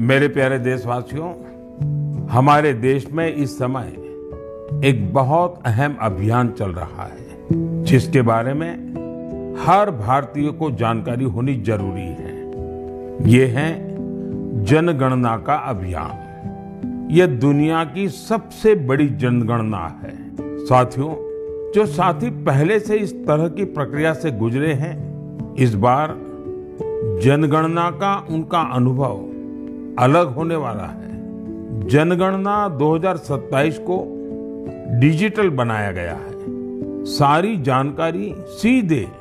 मेरे प्यारे देशवासियों, हमारे देश में इस समय एक बहुत अहम अभियान चल रहा है जिसके बारे में हर भारतीय को जानकारी होनी जरूरी है। ये है जनगणना का अभियान। ये दुनिया की सबसे बड़ी जनगणना है। साथियों, जो साथी पहले से इस तरह की प्रक्रिया से गुजरे हैं, इस बार जनगणना का उनका अनुभव अलग होने वाला है। जनगणना 2027 को डिजिटल बनाया गया है। सारी जानकारी सीधे